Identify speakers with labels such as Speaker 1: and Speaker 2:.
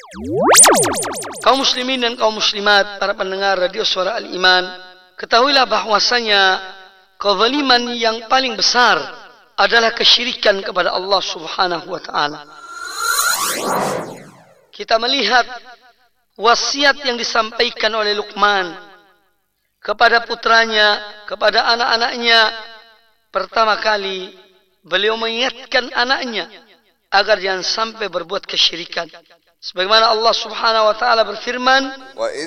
Speaker 1: Kaum muslimin dan kaum muslimat, para pendengar radio Suara Al-Iman, ketahuilah bahwasanya kezaliman yang paling besar adalah kesyirikan kepada Allah Subhanahu wa taala. Kita melihat wasiat yang disampaikan oleh Luqman kepada putranya, kepada anak-anaknya. Pertama kali beliau mengingatkan anaknya agar jangan sampai berbuat kesyirikan. Sebagaimana Allah Subhanahu wa taala berfirman,
Speaker 2: وَإِذْ